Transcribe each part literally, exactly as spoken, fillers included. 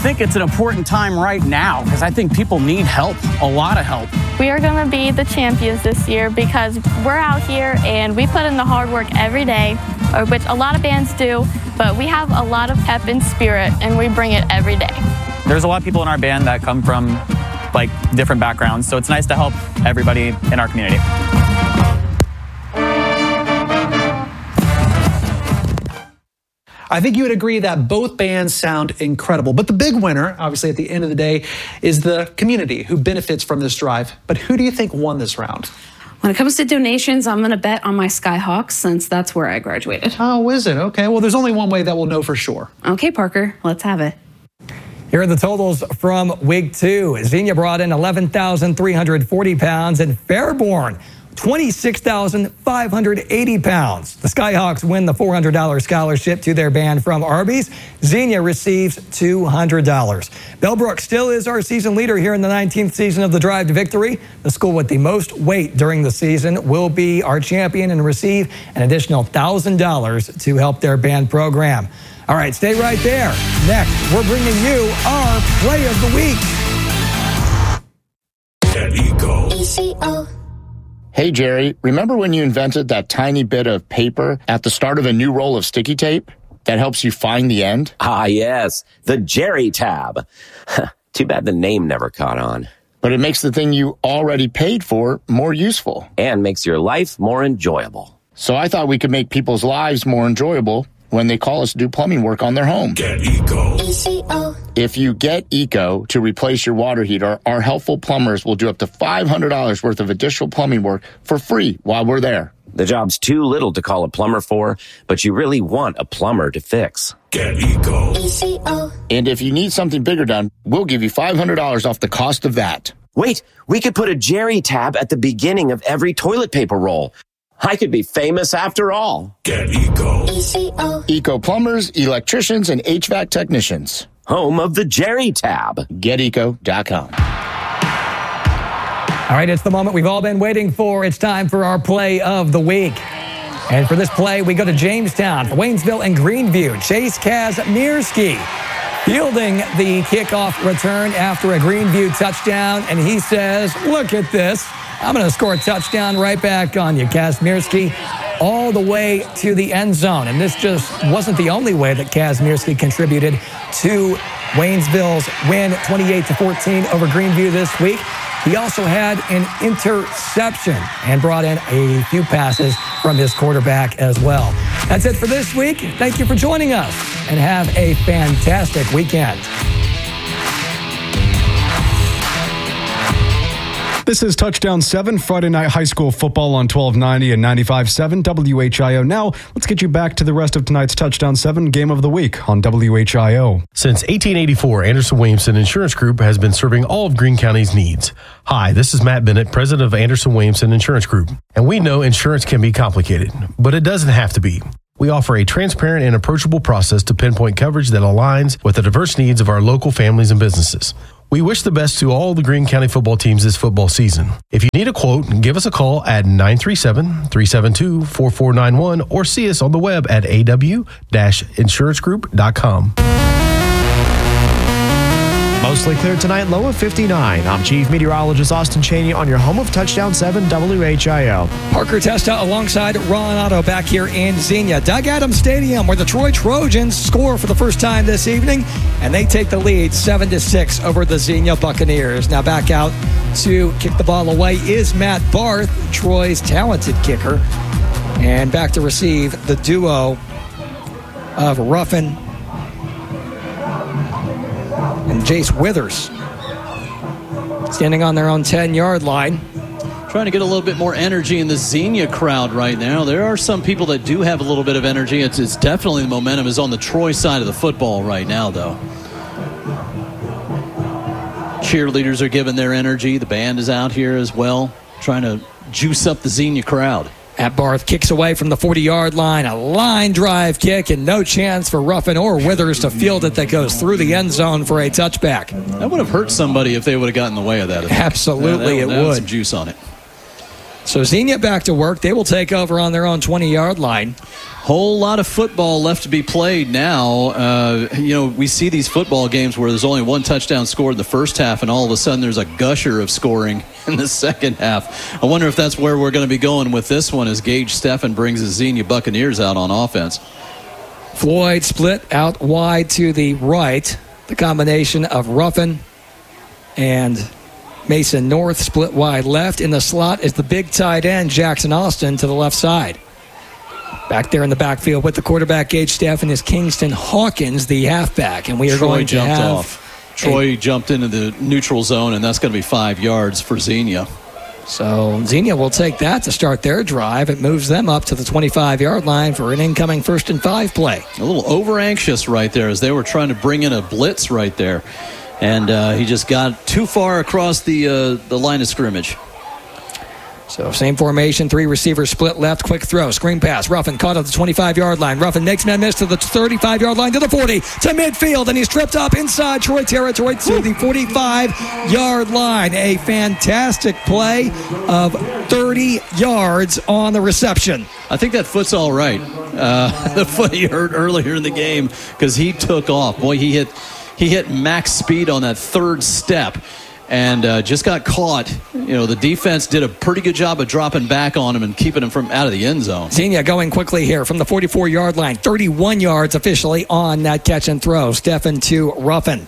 think it's an important time right now because I think people need help, a lot of help. We are going to be the champions this year because we're out here and we put in the hard work every day, which a lot of bands do, but we have a lot of pep and spirit and we bring it every day. There's a lot of people in our band that come from like different backgrounds, so it's nice to help everybody in our community. I think you would agree that both bands sound incredible. But the big winner, obviously at the end of the day, is the community who benefits from this drive. But who do you think won this round? When it comes to donations, I'm going to bet on my Skyhawks since that's where I graduated. Oh, is it? Okay, well, there's only one way that we'll know for sure. Okay, Parker, let's have it. Here are the totals from week two. Xenia brought in eleven thousand three hundred forty pounds and Fairborn twenty-six thousand five hundred eighty pounds. The Skyhawks win the four hundred dollars scholarship to their band from Arby's. Xenia receives two hundred dollars. Bellbrook still is our season leader here in the nineteenth season of the Drive to Victory. The school with the most weight during the season will be our champion and receive an additional one thousand dollars to help their band program. All right, stay right there. Next, we're bringing you our Play of the Week. At Eco. Hey, Jerry, remember when you invented that tiny bit of paper at the start of a new roll of sticky tape that helps you find the end? Ah, yes, the Jerry tab. Too bad the name never caught on. But it makes the thing you already paid for more useful. And makes your life more enjoyable. So I thought we could make people's lives more enjoyable when they call us to do plumbing work on their home. Get Eco. If you get Eco to replace your water heater, our helpful plumbers will do up to five hundred dollars worth of additional plumbing work for free while we're there. The job's too little to call a plumber for, but you really want a plumber to fix. Get Eco. And if you need something bigger done, we'll give you five hundred dollars off the cost of that. Wait, we could put a Jerry tab at the beginning of every toilet paper roll. I could be famous after all. Get Eco. Eco plumbers, electricians, and H V A C technicians. Home of the Jerry tab. Get eco dot com. All right, it's the moment we've all been waiting for. It's time for our Play of the Week. And for this play, we go to Jamestown, Waynesville, and Greenview. Chase Kazmierski fielding the kickoff return after a Greenview touchdown, and he says, look at this. I'm going to score a touchdown right back on you, Kazmierski, all the way to the end zone. And this just wasn't the only way that Kazmierski contributed to Waynesville's win twenty-eight to fourteen over Greenview this week. He also had an interception and brought in a few passes from his quarterback as well. That's it for this week. Thank you for joining us, and have a fantastic weekend. This is Touchdown seven, Friday Night High School Football on twelve ninety and ninety-five point seven W H I O. Now, let's get you back to the rest of tonight's Touchdown seven Game of the Week on W H I O. Since eighteen eighty-four, Anderson-Williamson Insurance Group has been serving all of Greene County's needs. Hi, this is Matt Bennett, president of Anderson-Williamson Insurance Group. And we know insurance can be complicated, but it doesn't have to be. We offer a transparent and approachable process to pinpoint coverage that aligns with the diverse needs of our local families and businesses. We wish the best to all the Greene County football teams this football season. If you need a quote, give us a call at nine three seven, three seven two, four four nine one or see us on the web at a w dash insurance group dot com. Mostly clear tonight, low of fifty-nine. I'm Chief Meteorologist Austin Cheney on your home of Touchdown seven W H I O. Parker Testa alongside Ron Otto back here in Xenia. Doug Adams Stadium, where the Troy Trojans score for the first time this evening, and they take the lead seven to six over the Xenia Buccaneers. Now back out to kick the ball away is Matt Barth, Troy's talented kicker. And back to receive the duo of Ruffin and Jace Withers, standing on their own ten-yard line. Trying to get a little bit more energy in the Xenia crowd right now. There are some people that do have a little bit of energy. It's, it's definitely the momentum is on the Troy side of the football right now, though. Cheerleaders are giving their energy. The band is out here as well, trying to juice up the Xenia crowd. At Barth kicks away from the forty-yard line, a line drive kick, and no chance for Ruffin or Withers to field it that goes through the end zone for a touchback. That would have hurt somebody if they would have gotten in the way of that. Absolutely, yeah, that, it that would. Some juice on it. So Xenia back to work. They will take over on their own twenty-yard line. Whole lot of football left to be played now. Uh, you know, we see these football games where there's only one touchdown scored in the first half, and all of a sudden there's a gusher of scoring in the second half. I wonder if that's where we're going to be going with this one as Gage Steffen brings the Xenia Buccaneers out on offense. Floyd split out wide to the right. The combination of Ruffin and Mason North split wide left. In the slot is the big tight end, Jackson Austin, to the left side. Back there in the backfield with the quarterback, Gage Steffen, is Kingston Hawkins, the halfback. And we are Troy going to jumped have off. Troy a, jumped into the neutral zone, and that's going to be five yards for Xenia. So Xenia will take that to start their drive. It moves them up to the twenty-five-yard line for an incoming first and five play. A little over-anxious right there as they were trying to bring in a blitz right there. And uh, he just got too far across the uh, the line of scrimmage. So same formation, three receivers split left, quick throw, screen pass. Ruffin caught at the twenty-five-yard line. Ruffin makes man miss to the thirty-five-yard line, to the forty, to midfield, and he's tripped up inside Troy territory to the forty-five-yard line. A fantastic play of thirty yards on the reception. I think that foot's all right. Uh, the foot he hurt earlier in the game because he took off. Boy, he hit he hit max speed on that third step. And uh, just got caught. You know, the defense did a pretty good job of dropping back on him and keeping him from out of the end zone. Xenia going quickly here from the forty-four-yard line. thirty-one yards officially on that catch and throw. Steffen to Ruffin.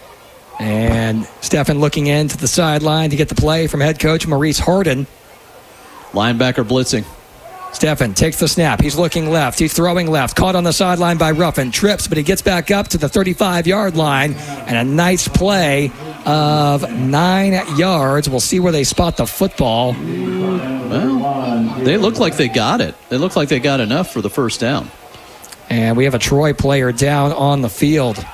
And Steffen looking in to the sideline to get the play from head coach Maurice Harden. Linebacker blitzing. Steffen takes the snap. He's looking left. He's throwing left. Caught on the sideline by Ruffin. Trips, but he gets back up to the thirty-five-yard line. And a nice play of nine yards. We'll see where they spot the football. Well, they look like they got it. They look like they got enough for the first down. And we have a Troy player down on the field.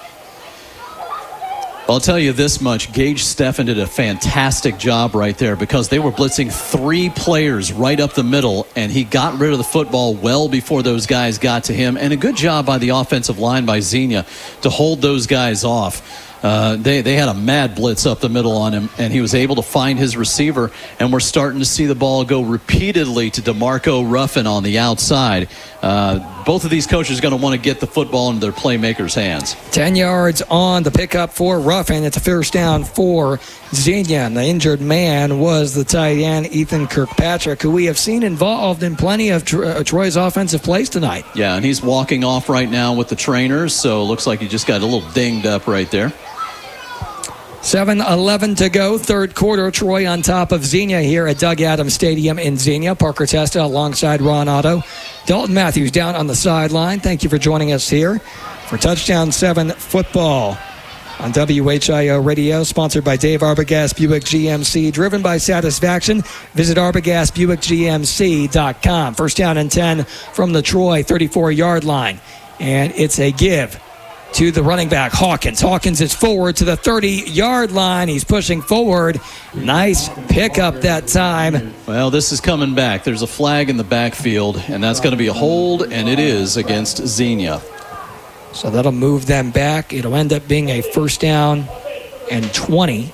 I'll tell you this much. Gage Steffen did a fantastic job right there because they were blitzing three players right up the middle, and he got rid of the football well before those guys got to him. And a good job by the offensive line by Xenia to hold those guys off. Uh, they, they had a mad blitz up the middle on him, and he was able to find his receiver, and we're starting to see the ball go repeatedly to DeMarco Ruffin on the outside. Uh, both of these coaches are going to want to get the football into their playmakers' hands. Ten yards on the pickup for Ruffin. It's a first down for Xenia. And the injured man was the tight end, Ethan Kirkpatrick, who we have seen involved in plenty of uh, Troy's offensive plays tonight. Yeah, and he's walking off right now with the trainers, so it looks like he just got a little dinged up right there. seven eleven to go, third quarter. Troy on top of Xenia here at Doug Adams Stadium in Xenia. Parker Testa alongside Ron Otto. Dalton Matthews down on the sideline. Thank you for joining us here for Touchdown seven Football on W H I O Radio, sponsored by Dave Arbogast Buick G M C, driven by satisfaction. Visit Arbogast Buick G M C dot com. First down and ten from the Troy thirty-four-yard line. And it's a give to the running back, Hawkins. Hawkins is forward to the thirty-yard line. He's pushing forward. Nice pickup that time. Well, this is coming back. There's a flag in the backfield, and that's going to be a hold, and it is against Xenia. So that'll move them back. It'll end up being a first down and twenty.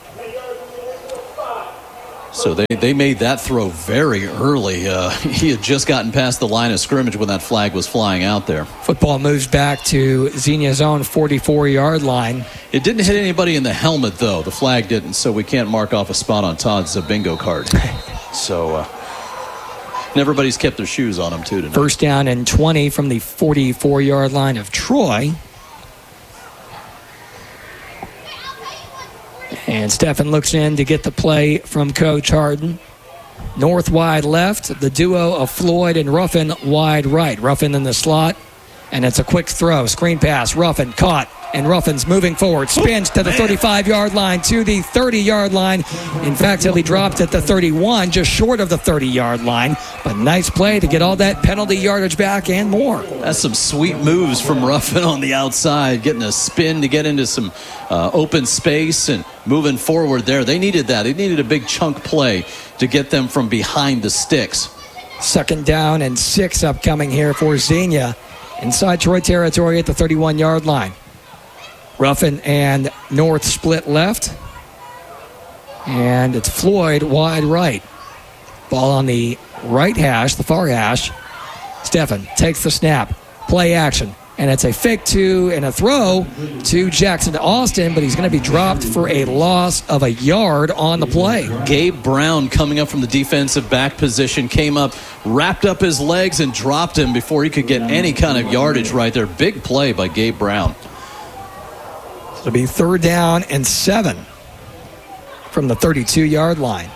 So they, they made that throw very early. Uh, he had just gotten past the line of scrimmage when that flag was flying out there. Football moves back to Xenia's own forty-four-yard line. It didn't hit anybody in the helmet, though. The flag didn't, so we can't mark off a spot on Todd's uh, bingo card. So, uh, and everybody's kept their shoes on them, too, tonight. First down and twenty from the forty-four-yard line of Troy. And Steffen looks in to get the play from Coach Harden. North wide left, the duo of Floyd and Ruffin wide right. Ruffin in the slot, and it's a quick throw. Screen pass, Ruffin caught, and Ruffin's moving forward. Spins to the thirty-five-yard line, to the thirty-yard line. In fact, he'll be dropped at the thirty-one, just short of the thirty-yard line. But nice play to get all that penalty yardage back and more. That's some sweet moves from Ruffin on the outside, getting a spin to get into some uh, open space and moving forward there. They needed that. They needed a big chunk play to get them from behind the sticks. Second down and six upcoming here for Xenia inside Troy territory at the thirty-one-yard line. Ruffin and North split left. And it's Floyd wide right. Ball on the right hash, the far hash. Steffen takes the snap. Play action. And it's a fake two and a throw to Jackson Austin, but he's going to be dropped for a loss of a yard on the play. Gabe Brown coming up from the defensive back position, came up, wrapped up his legs, and dropped him before he could get any kind of yardage right there. Big play by Gabe Brown. It'll be third down and seven from the thirty-two-yard line.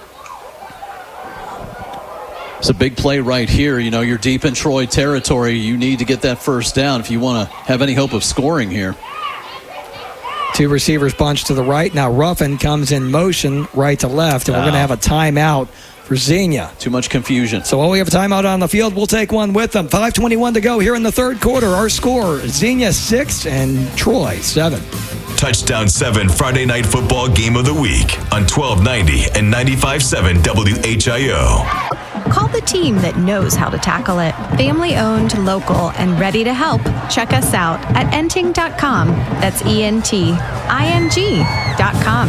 It's a big play right here. You know, you're deep in Troy territory. You need to get that first down if you want to have any hope of scoring here. Two receivers bunch to the right. Now Ruffin comes in motion right to left, and we're going to have a timeout for Xenia. Too much confusion. So while we have a timeout on the field, we'll take one with them. five twenty-one to go here in the third quarter. Our score, Xenia six and Troy seven. Touchdown seven Friday Night Football Game of the Week on twelve ninety and ninety-five point seven W H I O. Call the team that knows how to tackle it. Family owned, local, and ready to help. Check us out at enting dot com. That's E N T I N G dot com.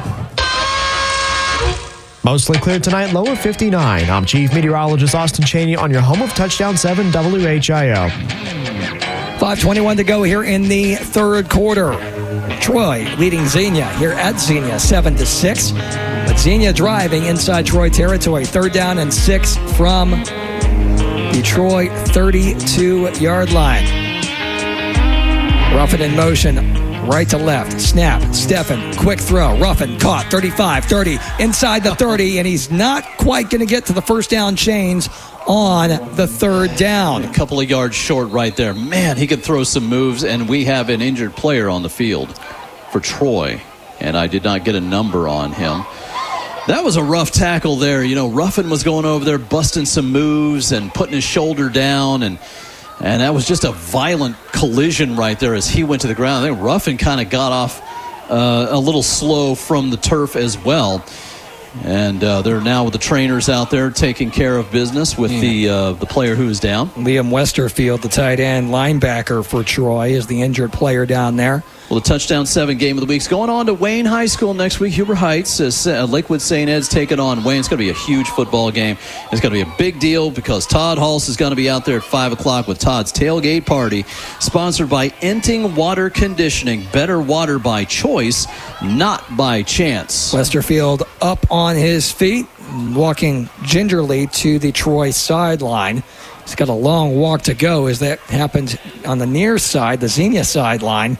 Mostly clear tonight, low of fifty-nine. I'm Chief Meteorologist Austin Chaney on your home of Touchdown seven W H I O. five twenty-one to go here in the third quarter. Troy leading Xenia here at Xenia seven to six. But Xenia driving inside Troy territory. Third down and six from the Troy thirty-two-yard line. Ruffin in motion, right to left. Snap, Steffen, quick throw. Ruffin caught, thirty-five, thirty, inside the thirty, and he's not quite going to get to the first down chains on the third down. A couple of yards short right there. Man, he could throw some moves, and we have an injured player on the field for Troy, and I did not get a number on him. That was a rough tackle there. You know, Ruffin was going over there, busting some moves and putting his shoulder down, and and that was just a violent collision right there as he went to the ground. I think Ruffin kind of got off uh, a little slow from the turf as well. And uh, they're now with the trainers out there taking care of business with yeah. the uh, the player who is down. Liam Westerfield, the tight end linebacker for Troy, is the injured player down there. Well, the Touchdown seven Game of the Week is going on to Wayne High School next week. Huber Heights, uh, Lakewood Saint Ed's taking on Wayne. It's going to be a huge football game. It's going to be a big deal because Todd Hulse is going to be out there at five o'clock with Todd's Tailgate Party, sponsored by Enting Water Conditioning. Better water by choice, not by chance. Westerfield up on his feet, walking gingerly to the Troy sideline. He's got a long walk to go as that happened on the near side, the Xenia sideline.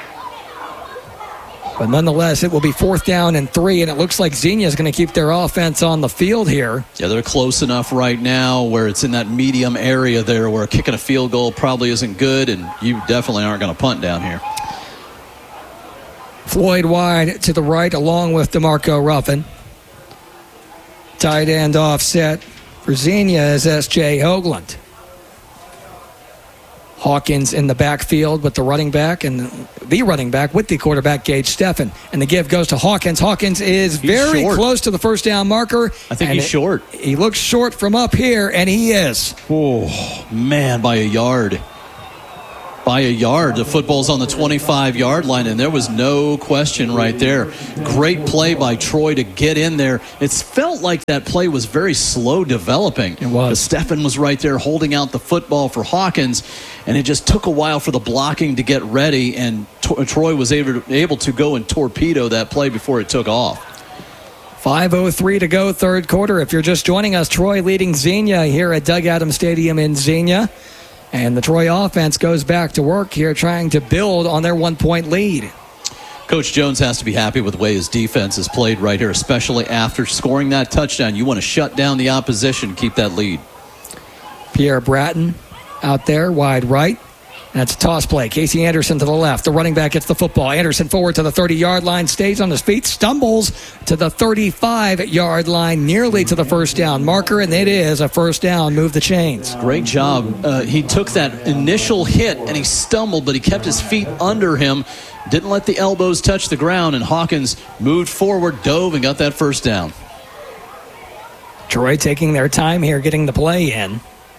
But nonetheless, it will be fourth down and three, and it looks like Xenia is going to keep their offense on the field here. Yeah, they're close enough right now where it's in that medium area there where kicking a field goal probably isn't good, and you definitely aren't going to punt down here. Floyd wide to the right along with DeMarco Ruffin. Tight end offset for Xenia is S J Hoagland. Hawkins in the backfield with the running back and the running back with the quarterback, Gage Steffen. And the give goes to Hawkins. Hawkins is he's very short. close to the first down marker. I think he's it, short. He looks short from up here, and he is. Oh, man, by a yard. By a yard. The football's on the twenty-five-yard line, and there was no question right there. Great play by Troy to get in there. It felt like that play was very slow developing. It was. Steffen was right there holding out the football for Hawkins, and it just took a while for the blocking to get ready, and T- Troy was able to, able to go and torpedo that play before it took off. five oh three to go, third quarter. If you're just joining us, Troy leading Xenia here at Doug Adams Stadium in Xenia. And the Troy offense goes back to work here trying to build on their one-point lead. Coach Jones has to be happy with the way his defense has played right here, especially after scoring that touchdown. You want to shut down the opposition, keep that lead. Pierre Bratton out there, wide right. That's a toss play. Casey Anderson to the left. The running back gets the football. Anderson forward to the thirty-yard line, stays on his feet, stumbles to the thirty-five-yard line, nearly to the first down marker, and it is a first down. Move the chains. Great job. Uh, he took that initial hit, and he stumbled, but he kept his feet under him, didn't let the elbows touch the ground, and Hawkins moved forward, dove, and got that first down. Troy taking their time here, getting the play in.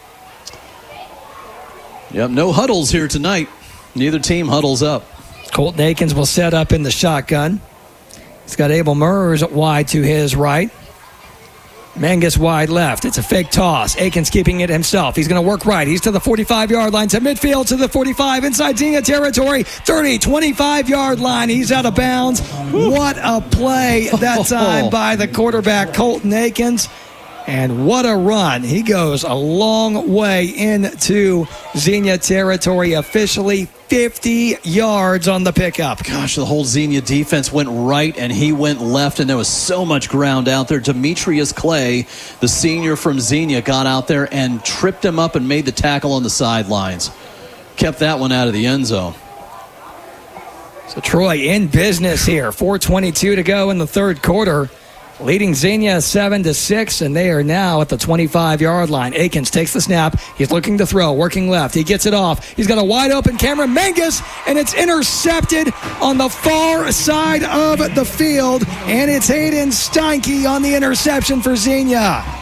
Yep, no huddles here tonight. Neither team huddles up. Colton Akins will set up in the shotgun. He's got Abel Murs wide to his right. Mangus wide left. It's a fake toss. Akins keeping it himself. He's going to work right. He's to the forty-five-yard line, to midfield, to the forty-five, inside Xenia territory, thirty, twenty-five-yard line. He's out of bounds. What a play that time by the quarterback, Colton Akins. And what a run. He goes a long way into Xenia territory, officially fifty yards on the pickup. Gosh, the whole Xenia defense went right and he went left, and there was so much ground out there. Demetrius Clay, the senior from Xenia, got out there and tripped him up and made the tackle on the sidelines. Kept that one out of the end zone. So Troy in business here. four twenty-two to go in the third quarter. Leading Xenia seven to six, and they are now at the twenty-five-yard line. Akins takes the snap. He's looking to throw, working left. He gets it off. He's got a wide-open Cameron Mangus, and it's intercepted on the far side of the field, and it's Hayden Steinke on the interception for Xenia.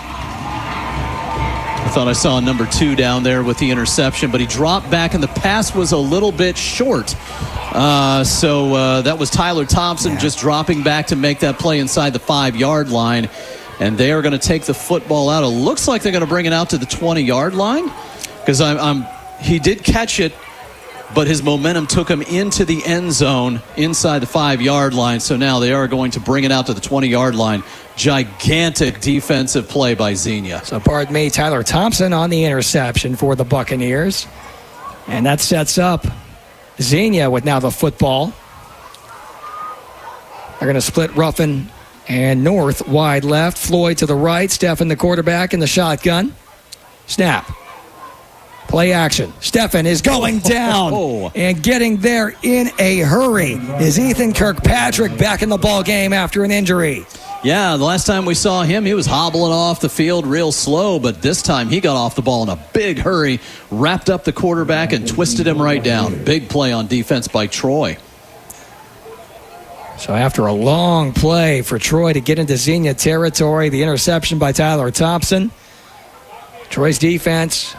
I thought I saw number two down there with the interception, but he dropped back, and the pass was a little bit short. Uh, so uh, that was Tyler Thompson yeah. just dropping back to make that play inside the five-yard line. And they are going to take the football out. It looks like they're going to bring it out to the twenty-yard line, because I'm, I'm, he did catch it, but his momentum took him into the end zone inside the five-yard line. So now they are going to bring it out to the twenty-yard line. Gigantic defensive play by Xenia. So pardon me, Tyler Thompson on the interception for the Buccaneers. And that sets up Xenia with now the football. They're going to split Ruffin and North wide left. Floyd to the right. Stephen, the quarterback, in the shotgun. Snap. Play action. Stephen is going down oh. and getting there in a hurry. Is Ethan Kirkpatrick back in the ball game after an injury? Yeah, the last time we saw him, he was hobbling off the field real slow, but this time he got off the ball in a big hurry, wrapped up the quarterback, and twisted him right down. Big play on defense by Troy. So after a long play for Troy to get into Xenia territory, the interception by Tyler Thompson. Troy's defense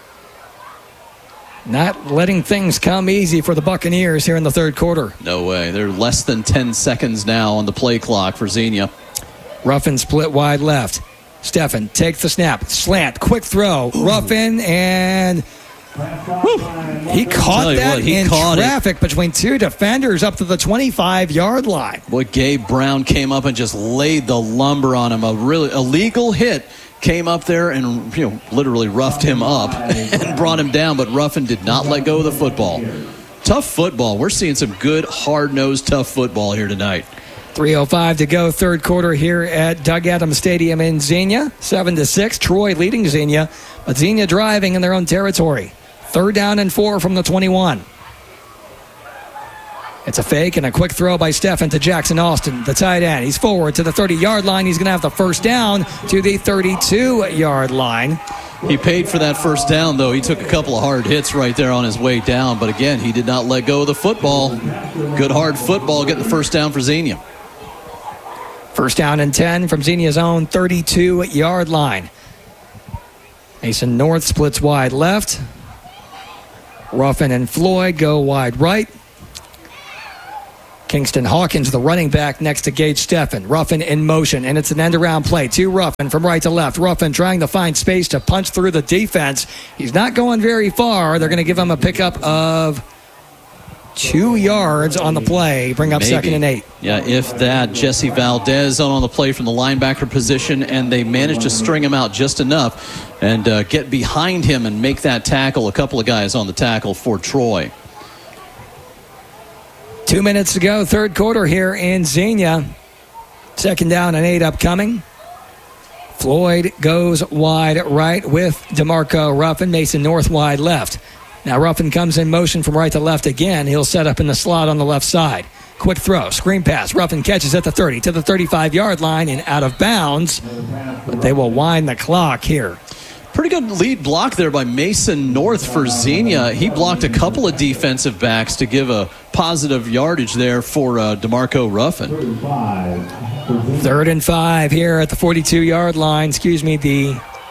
not letting things come easy for the Buccaneers here in the third quarter. No way. They're less than ten seconds now on the play clock for Xenia. Ruffin split wide left. Stephen takes the snap. Slant. Quick throw. Ooh. Ruffin and whew, he caught that what, he in caught traffic it. between two defenders up to the twenty-five-yard line. Boy, Gabe Brown came up and just laid the lumber on him. A really illegal hit. Came up there and, you know, literally roughed him up and brought him down, but Ruffin did not let go of the football. Tough football. We're seeing some good, hard-nosed, tough football here tonight. three oh five to go, third quarter here at Doug Adams Stadium in Xenia. seven to six, Troy leading Xenia, but Xenia driving in their own territory. Third down and four from the twenty-one. It's a fake and a quick throw by Stephen to Jackson Austin, the tight end. He's forward to the thirty-yard line. He's going to have the first down to the thirty-two-yard line. He paid for that first down, though. He took a couple of hard hits right there on his way down. But again, he did not let go of the football. Good hard football getting the first down for Xenia. First down and ten from Xenia's own thirty-two-yard line. Mason North splits wide left. Ruffin and Floyd go wide right. Kingston Hawkins, the running back, next to Gage Stephen. Ruffin in motion, and it's an end-around play to Ruffin from right to left. Ruffin trying to find space to punch through the defense. He's not going very far. They're going to give him a pickup of two yards on the play. Bring up Maybe. second and eight. Yeah, if that. Jesse Valdez on the play from the linebacker position, and they managed to string him out just enough and uh, get behind him and make that tackle. A couple of guys on the tackle for Troy. Two minutes to go, third quarter here in Xenia. Second down and eight upcoming. Floyd goes wide right with DeMarco Ruffin. Mason North wide left. Now Ruffin comes in motion from right to left again. He'll set up in the slot on the left side. Quick throw, screen pass. Ruffin catches at the thirty to the thirty-five-yard line and out of bounds. But they will wind the clock here. Pretty good lead block there by Mason North for Xenia. He blocked a couple of defensive backs to give a positive yardage there for uh, DeMarco Ruffin. Third and five here at the forty-two-yard line. Excuse me, the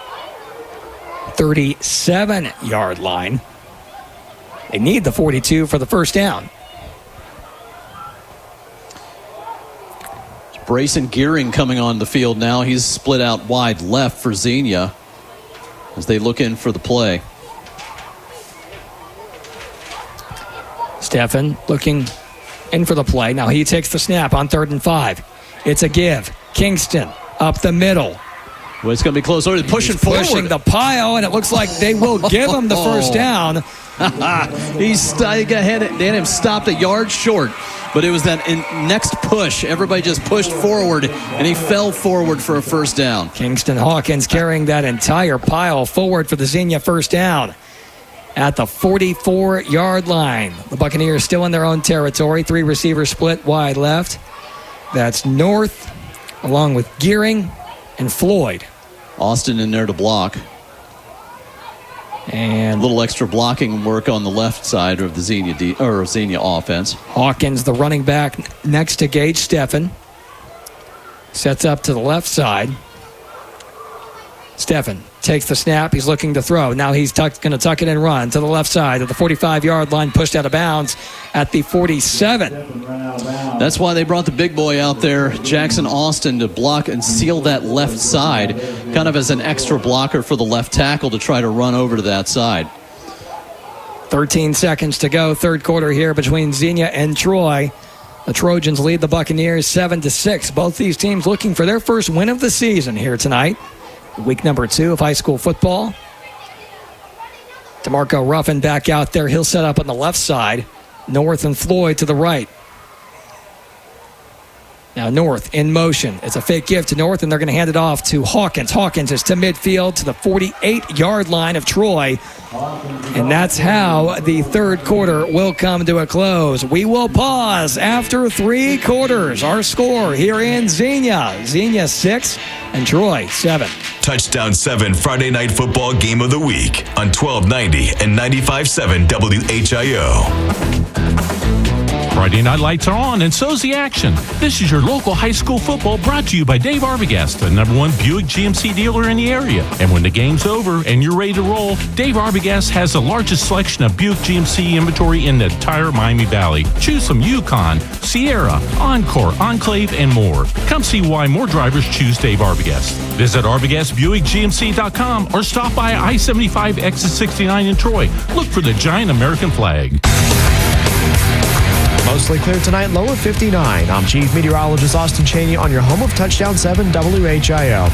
thirty-seven-yard line. They need the forty-two for the first down. Brayson Gearing coming on the field now. He's split out wide left for Xenia as they look in for the play. Steffen looking in for the play. Now he takes the snap on third and five. It's a give. Kingston up the middle. Well, it's going to be close. They're pushing He's forward. Pushing the pile, and it looks like they will give him the first down. He's st- had, it, they had him stopped a yard short, but it was that in next push. Everybody just pushed forward, and he fell forward for a first down. Kingston Hawkins carrying that entire pile forward for the Xenia first down at the forty-four-yard line. The Buccaneers still in their own territory. Three receivers split wide left. That's North, along with Gearing and Floyd. Austin in there to block. And a little extra blocking work on the left side of the Xenia, de- or Xenia offense. Hawkins, the running back next to Gage Steffen, sets up to the left side. Steffen takes the snap. He's looking to throw. Now he's tuck, going to tuck it and run to the left side of the forty-five-yard line, pushed out of bounds at the forty-seven. That's why they brought the big boy out there, Jackson Austin, to block and seal that left side, kind of as an extra blocker for the left tackle to try to run over to that side. thirteen seconds to go, third quarter here between Xenia and Troy. The Trojans lead the Buccaneers seven to six. Both these teams looking for their first win of the season here tonight. Week number two of high school football. DeMarco Ruffin back out there. He'll set up on the left side. North and Floyd to the right. Now North in motion. It's a fake give to North, and they're going to hand it off to Hawkins. Hawkins is to midfield to the forty-eight-yard line of Troy. And that's how the third quarter will come to a close. We will pause after three quarters. Our score here in Xenia. Xenia six and Troy seven. Touchdown seven Friday Night Football Game of the Week on twelve ninety and ninety-five point seven W H I O. Friday night lights are on, and so's the action. This is your local high school football brought to you by Dave Arbogast, the number one Buick G M C dealer in the area. And when the game's over and you're ready to roll, Dave Arbogast has the largest selection of Buick G M C inventory in the entire Miami Valley. Choose from Yukon, Sierra, Encore, Enclave, and more. Come see why more drivers choose Dave Arbogast. Visit Arbogast Buick G M C dot com or stop by I seventy-five exit sixty-nine in Troy. Look for the giant American flag. Mostly clear tonight, low of fifty-nine. I'm Chief Meteorologist Austin Cheney on your home of Touchdown seven W H I O.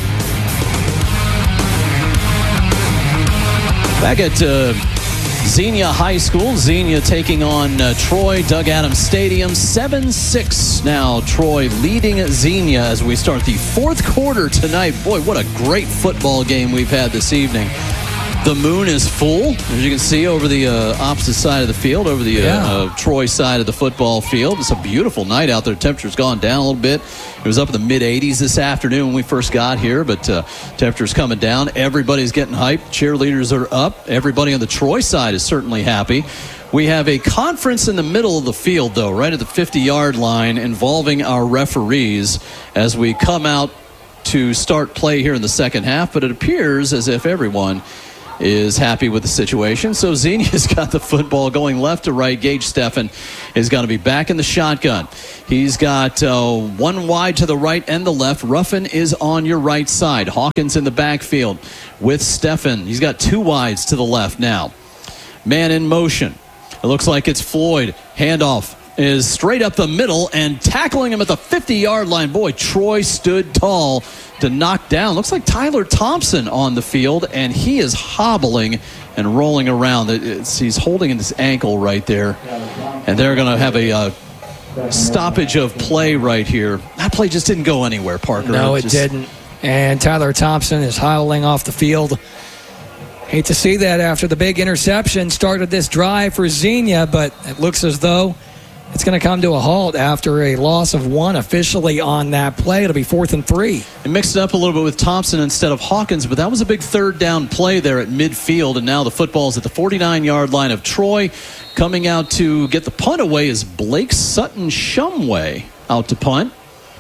Back at uh, Xenia High School, Xenia taking on uh, Troy, Doug Adams Stadium, seven six now. Troy leading Xenia as we start the fourth quarter tonight. Boy, what a great football game we've had this evening. The moon is full, as you can see, over the uh, opposite side of the field, over the uh, Yeah. uh, Troy side of the football field. It's a beautiful night out there. Temperature's gone down a little bit. It was up in the mid eighties this afternoon when we first got here, but uh, temperature's coming down. Everybody's getting hyped. Cheerleaders are up. Everybody on the Troy side is certainly happy. We have a conference in the middle of the field, though, right at the fifty-yard line, involving our referees as we come out to start play here in the second half, but it appears as if everyone is happy with the situation. So Xenia's got the football going left to right. Gage Steffen is going to be back in the shotgun. He's got uh, one wide to the right and the left. Ruffin is on your right side. Hawkins in the backfield with Steffen. He's got two wides to the left now. Man in motion. It looks like it's Floyd. Handoff is straight up the middle and tackling him at the fifty-yard line. Boy, Troy stood tall to knock down. Looks like Tyler Thompson on the field, and he is hobbling and rolling around. It's, he's holding his ankle right there, and they're going to have a uh, stoppage of play right here. That play just didn't go anywhere, Parker. No, it just, didn't. And Tyler Thompson is howling off the field. Hate to see that after the big interception started this drive for Xenia, but it looks as though it's going to come to a halt after a loss of one officially on that play. It'll be fourth and three. It mixed it up a little bit with Thompson instead of Hawkins, but that was a big third down play there at midfield, and now the football's at the forty-nine-yard line of Troy. Coming out to get the punt away is Blake Sutton Shumway out to punt.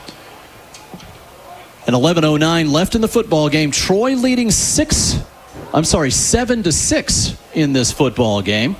And eleven oh nine left in the football game. Troy leading six, I'm sorry, seven to six in this football game.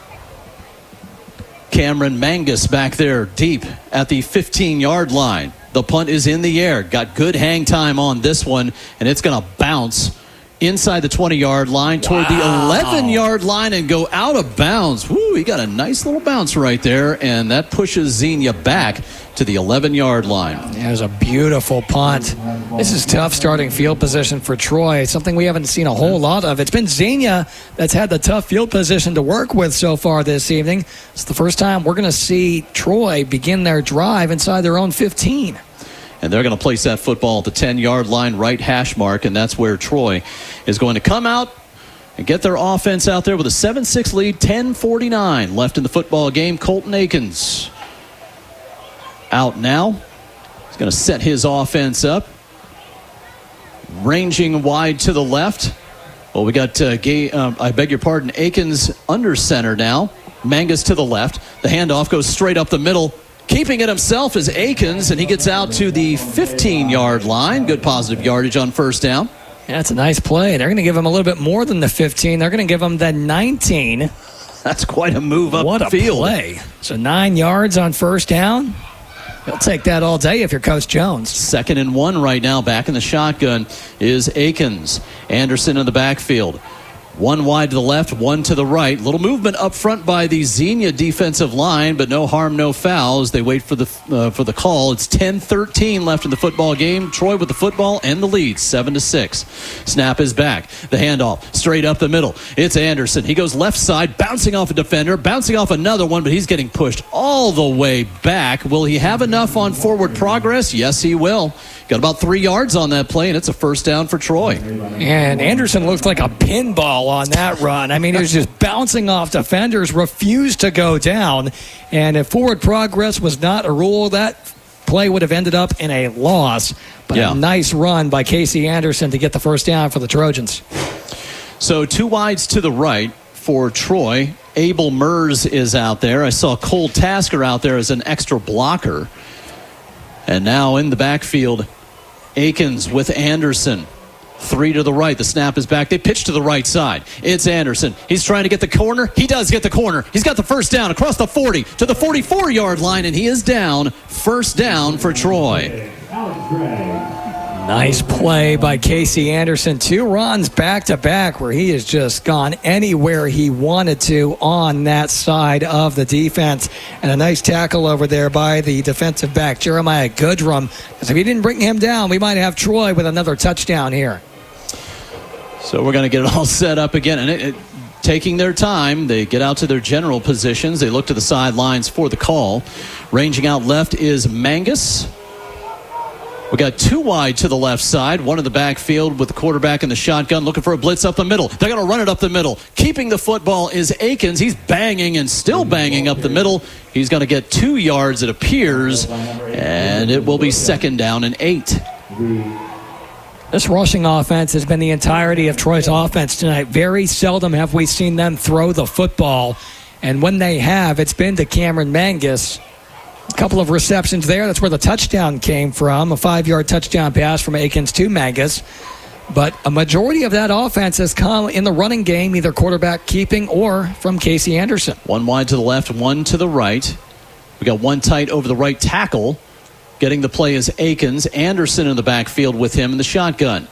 Cameron Mangus back there deep at the fifteen-yard line. The punt is in the air. Got good hang time on this one, and it's going to bounce inside the twenty-yard line toward wow. the eleven-yard line and go out of bounds. Woo, he got a nice little bounce right there, and that pushes Xenia back to the eleven-yard line. There's a beautiful punt. This is tough starting field position for Troy, something we haven't seen a whole lot of. It's been Xenia that's had the tough field position to work with so far this evening. It's the first time we're going to see Troy begin their drive inside their own fifteen. And they're going to place that football at the ten-yard line, right hash mark, and that's where Troy is going to come out and get their offense out there with a seven six lead, ten forty-nine left in the football game. Colton Akins out now. He's going to set his offense up. Ranging wide to the left. Well, we got, uh, Gay, uh, I beg your pardon, Akins under center now. Mangus to the left. The handoff goes straight up the middle. Keeping it himself is Akins, and he gets out to the fifteen-yard line. Good positive yardage on first down. Yeah, it's a nice play. They're going to give him a little bit more than the fifteen. They're going to give him the nineteen. That's quite a move up what the field. What a play. So nine yards on first down. You'll take that all day if you're Coach Jones. Second and one right now. Back in the shotgun is Akins. Anderson in the backfield. One wide to the left, one to the right. Little movement up front by the Xenia defensive line, but no harm, no fouls. They wait for the uh, for the call. It's ten thirteen left in the football game. Troy with the football and the lead, seven to six. Snap is back. The handoff straight up the middle. It's Anderson. He goes left side, bouncing off a defender, bouncing off another one, but he's getting pushed all the way back. Will he have enough on forward progress? Yes, he will. Got about three yards on that play, and it's a first down for Troy. And Anderson looked like a pinball on that run. I mean, he was just bouncing off defenders, refused to go down. And if forward progress was not a rule, that play would have ended up in a loss. But yeah. a nice run by Casey Anderson to get the first down for the Trojans. So two wides to the right for Troy. Abel Mers is out there. I saw Cole Tasker out there as an extra blocker. And now in the backfield, Akins with Anderson. Three to the right. The snap is back. They pitch to the right side. It's Anderson. He's trying to get the corner. He does get the corner. He's got the first down across the forty to the forty-four-yard line, and he is down. First down for Troy. Nice play by Casey Anderson. Two runs back-to-back where he has just gone anywhere he wanted to on that side of the defense. And a nice tackle over there by the defensive back, Jeremiah Goodrum. Because if he didn't bring him down, we might have Troy with another touchdown here. So we're going to get it all set up again. And it, it, taking their time, they get out to their general positions. They look to the sidelines for the call. Ranging out left is Mangus. We got two wide to the left side, one in the backfield with the quarterback in the shotgun looking for a blitz up the middle. They're going to run it up the middle. Keeping the football is Akins. He's banging and still banging up the middle. He's going to get two yards, it appears, and it will be second down and eight. This rushing offense has been the entirety of Troy's offense tonight. Very seldom have we seen them throw the football, and when they have, it's been to Cameron Mangus. A couple of receptions there. That's where the touchdown came from. A five-yard touchdown pass from Akins to Mangus. But a majority of that offense has come in the running game, either quarterback keeping or from Casey Anderson. One wide to the left, one to the right. We got one tight over the right tackle. Getting the play is Akins. Anderson in the backfield with him in the shotgun.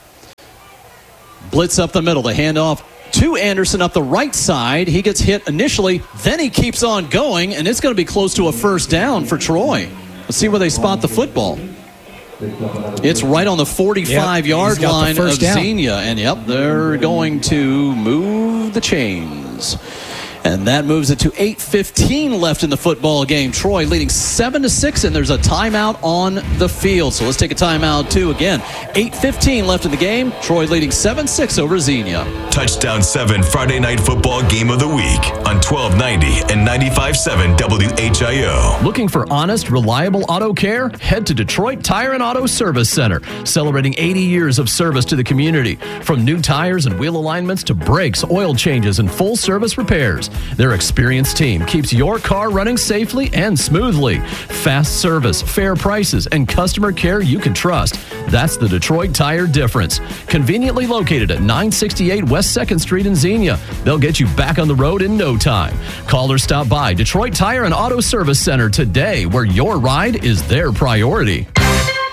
Blitz up the middle. The handoff to Anderson up the right side. He gets hit initially, then he keeps on going, and it's going to be close to a first down for Troy. Let's see where they spot the football. It's right on the forty-five-yard yep, line of Xenia, and yep, they're going to move the chains. And that moves it to eight fifteen left in the football game. Troy leading seven to six, and there's a timeout on the field. So let's take a timeout, too. Again, eight fifteen left in the game. Troy leading seven six over Xenia. Touchdown seven Friday Night Football Game of the Week on twelve ninety and ninety-five point seven W H I O. Looking for honest, reliable auto care? Head to Detroit Tire and Auto Service Center, celebrating eighty years of service to the community. From new tires and wheel alignments to brakes, oil changes, and full-service repairs. Their experienced team keeps your car running safely and smoothly. Fast service, fair prices, and customer care you can trust. That's the Detroit Tire difference. Conveniently located at nine sixty-eight West second Street in Xenia. They'll get you back on the road in no time. Call or stop by Detroit Tire and Auto Service Center today, where your ride is their priority.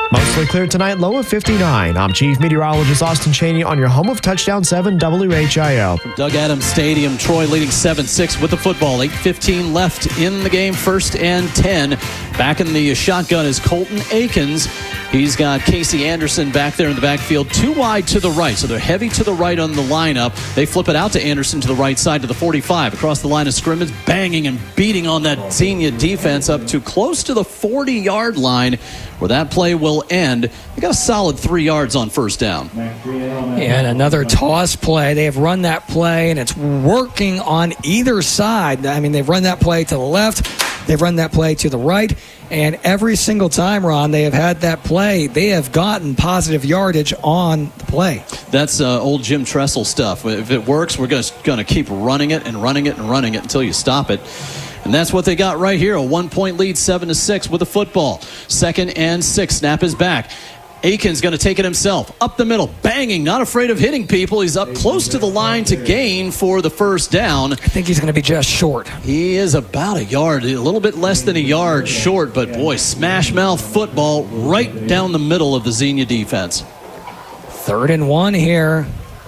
Mostly clear tonight, low of fifty-nine. I'm Chief Meteorologist Austin Cheney on your home of Touchdown seven W H I O. From Doug Adams Stadium, Troy leading seven six with the football. eight fifteen left in the game, first and ten. Back in the shotgun is Colton Akins. He's got Casey Anderson back there in the backfield, too wide to the right. So they're heavy to the right on the lineup. They flip it out to Anderson to the right side to the forty-five. Across the line of scrimmage, banging and beating on that Xenia defense up to close to the forty-yard line, where that play will end. They got a solid three yards on first down. And another toss play. They have run that play, and it's working on either side. I mean, they've run that play to the left. They've run that play to the right. And every single time, Ron, they have had that play, they have gotten positive yardage on the play. That's uh, old Jim Tressel stuff. If it works, we're going to keep running it and running it and running it until you stop it. And that's what they got right here, a one-point lead, seven to six with the football. Second and six, snap is back. Akins going to take it himself. Up the middle, banging, not afraid of hitting people. He's up close to the line to gain for the first down. I think he's going to be just short. He is about a yard, a little bit less than a yard short, but boy, smash mouth football right down the middle of the Xenia defense. Third and one here.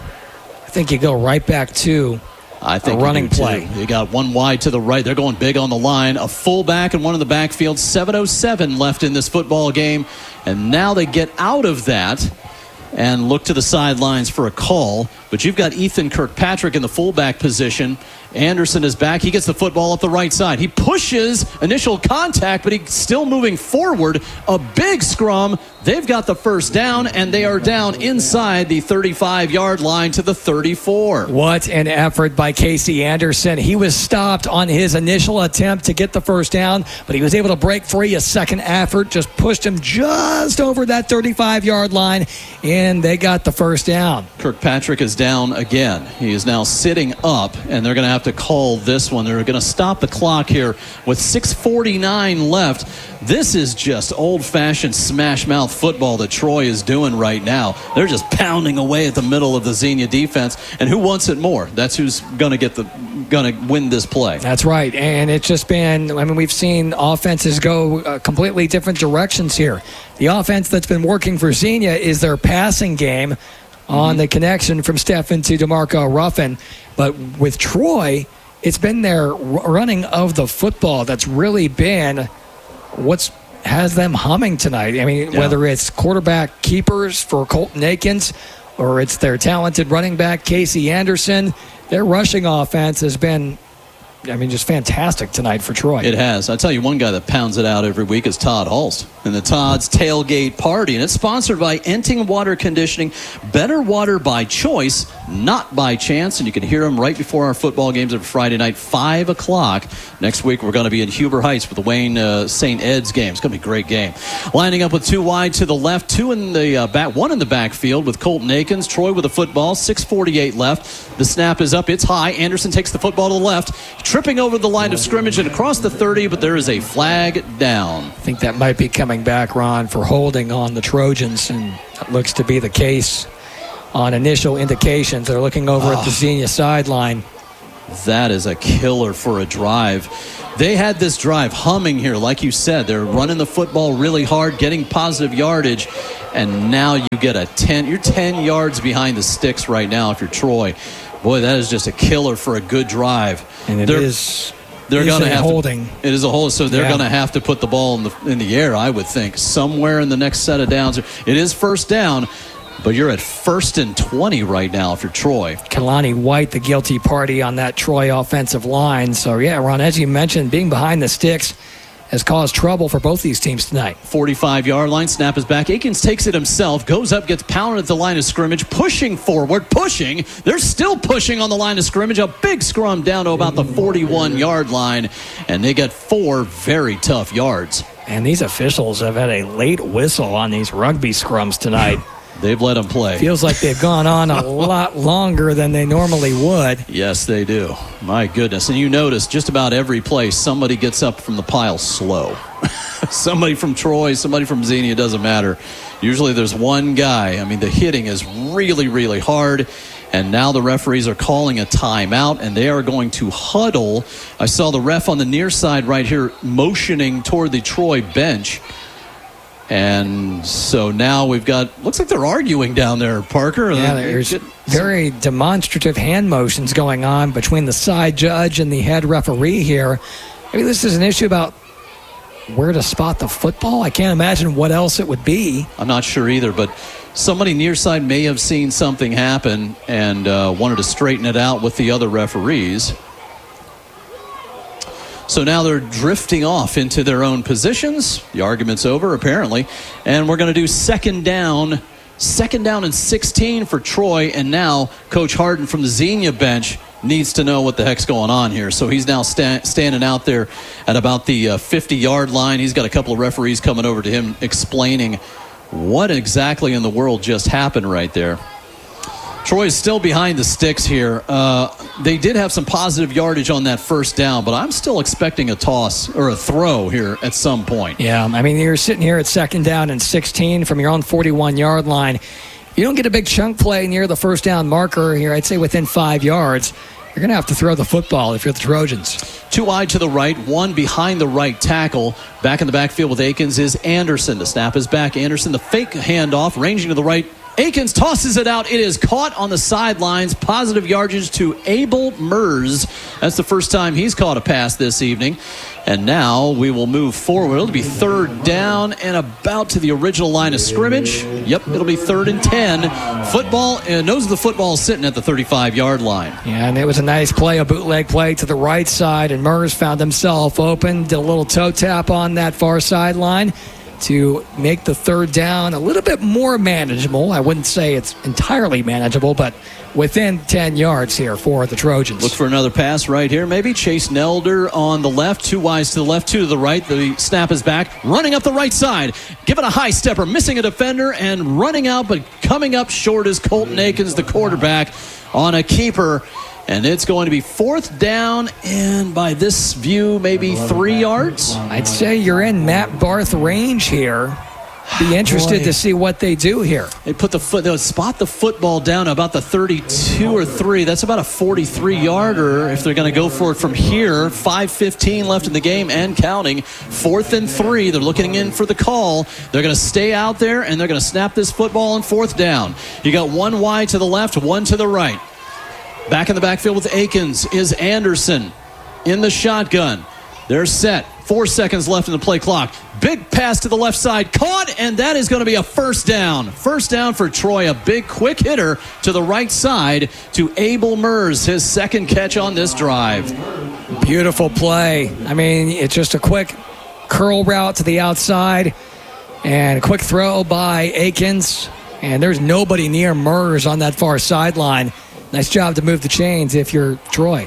I think you go right back to I think a running you play. You got one wide to the right. They're going big on the line. A fullback and one in the backfield. seven oh seven left in this football game. And now they get out of that and look to the sidelines for a call. But you've got Ethan Kirkpatrick in the fullback position. Anderson is back. He gets the football up the right side. He pushes initial contact, but he's still moving forward. A big scrum. They've got the first down, and they are down inside the thirty-five-yard line to the thirty-four. What an effort by Casey Anderson. He was stopped on his initial attempt to get the first down, but he was able to break free. A second effort just pushed him just over that thirty-five-yard line, and they got the first down. Kirkpatrick is down again. He is now sitting up, and they're going to have to call this one. They're going to stop the clock here with six forty-nine left. This is just old-fashioned smash-mouth football that Troy is doing right now. They're just pounding away at the middle of the Xenia defense, and who wants it more? That's who's going to get the going to win this play. That's right, and it's just been, I mean, we've seen offenses go uh, completely different directions here. The offense that's been working for Xenia is their passing game on the connection from Stephen to DeMarco Ruffin. But with Troy, it's been their running of the football that's really been what's has them humming tonight. I mean, yeah. Whether it's quarterback keepers for Colton Akins or it's their talented running back, Casey Anderson, their rushing offense has been, I mean, just fantastic tonight for Troy. It has. I tell you, one guy that pounds it out every week is Todd Hulst and the Todd's Tailgate Party. And it's sponsored by Enting Water Conditioning. Better water by choice, not by chance. And you can hear them right before our football games every Friday night, five o'clock. Next week, we're going to be in Huber Heights with the Wayne uh, Saint Ed's game. It's going to be a great game. Lining up with two wide to the left, two in the uh, back, one in the backfield with Colton Akins. Troy with the football, six forty-eight left. The snap is up. It's high. Anderson takes the football to the left, tripping over the line of scrimmage and across the thirty, but there is a flag down. I think that might be coming back, Ron, for holding on the Trojans, and that looks to be the case on initial indications. They're looking over oh. at the Xenia sideline. That is a killer for a drive. They had this drive humming here, like you said. They're running the football really hard, getting positive yardage, and now you get a ten. You're ten yards behind the sticks right now if you're Troy. Boy, that is just a killer for a good drive. And it they're, is, they're is gonna a have holding. To, it is a hold, so they're yeah. going to have to put the ball in the in the air, I would think, somewhere in the next set of downs. It is first down, but you're at first and twenty right now if you're Troy. Kalani White, the guilty party on that Troy offensive line. So, yeah, Ron, as you mentioned, being behind the sticks has caused trouble for both these teams tonight. forty-five-yard line, snap is back. Akins takes it himself, goes up, gets pounded at the line of scrimmage, pushing forward, pushing. They're still pushing on the line of scrimmage. A big scrum down to about the forty-one-yard line, and they get four very tough yards. And these officials have had a late whistle on these rugby scrums tonight. They've let them play. Feels like they've gone on a lot longer than they normally would. Yes, they do. My goodness. And you notice just about every play, somebody gets up from the pile slow. Somebody from Troy, somebody from Xenia, doesn't matter. Usually there's one guy. I mean, the hitting is really, really hard. And now the referees are calling a timeout, and they are going to huddle. I saw the ref on the near side right here motioning toward the Troy bench. And so now we've got, looks like they're arguing down there, Parker. Yeah, there's very demonstrative hand motions going on between the side judge and the head referee here. Maybe this is an issue about where to spot the football. I can't imagine what else it would be. I'm not sure either, but somebody near side may have seen something happen and uh, wanted to straighten it out with the other referees. So now they're drifting off into their own positions. The argument's over, apparently. And we're going to do second down. Second down and sixteen for Troy. And now Coach Harden from the Xenia bench needs to know what the heck's going on here. So he's now sta- standing out there at about the uh, fifty-yard line. He's got a couple of referees coming over to him explaining what exactly in the world just happened right there. Troy is still behind the sticks here. Uh, they did have some positive yardage on that first down, but I'm still expecting a toss or a throw here at some point. Yeah, I mean, you're sitting here at second down and sixteen from your own forty-one-yard line. If you don't get a big chunk play near the first down marker here, I'd say within five yards, you're going to have to throw the football if you're the Trojans. Two wide to the right, one behind the right tackle. Back in the backfield with Akins is Anderson. The snap is back. Anderson, the fake handoff, ranging to the right. Akins tosses it out. It is caught on the sidelines. Positive yardage to Abel Mers. That's the first time he's caught a pass this evening. And now we will move forward. It'll be third down and about to the original line of scrimmage. Yep, it'll be third and ten. Football, and nose of the football sitting at the thirty-five-yard line. Yeah, and it was a nice play, a bootleg play to the right side, and Mers found himself open, did a little toe tap on that far sideline to make the third down a little bit more manageable. I wouldn't say it's entirely manageable, but within ten yards here for the Trojans. Look for another pass right here. Maybe Chase Nelder on the left, two wides to the left, two to the right. The snap is back, running up the right side. Give it a high stepper, missing a defender and running out, but coming up short is Colton Akins, the quarterback, on a keeper. And it's going to be fourth down, and by this view, maybe three yards. I'd say you're in Matt Barth range here. Be interested Boy. to see what they do here. They put the foot, they'll spot the football down about the thirty-two or three. That's about a forty-three-yarder if they're going to go for it from here. five fifteen left in the game and counting. Fourth and three. They're looking in for the call. They're going to stay out there, and they're going to snap this football on fourth down. You got one wide to the left, one to the right. Back in the backfield with Akins is Anderson in the shotgun. They're set. Four seconds left in the play clock. Big pass to the left side. Caught, and that is going to be a first down. First down for Troy. A big, quick hitter to the right side to Abel Mers, his second catch on this drive. Beautiful play. I mean, it's just a quick curl route to the outside and a quick throw by Akins. And there's nobody near Mers on that far sideline. Nice job to move the chains if you're Troy.